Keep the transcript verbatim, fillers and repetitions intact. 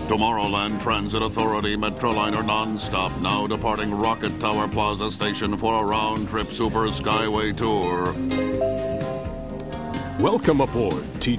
Tomorrowland Transit Authority Metroliner nonstop, now departing Rocket Tower Plaza Station for a round-trip Super Skyway tour. Welcome aboard T